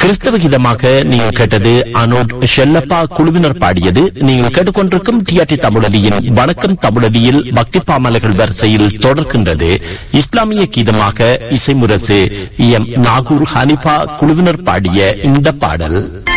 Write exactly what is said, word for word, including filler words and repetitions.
கிறிஸ்தவ கீதமாக நீங்கள் கேட்டது அனோட் ஷெல்லப்பா குழுவினர் பாடியது. நீங்கள் கேட்டுக்கொண்டிருக்கும் டிஆர்டி தமிழொலியின் வணக்கம் தமிழொலியில் பக்தி பாமலர்கள் வரிசையில் தொடர்கின்றது இஸ்லாமிய கீதமாக இசைமுரசு எம் நாகூர் ஹனிபா குழுவினர் பாடிய இந்த பாடல்.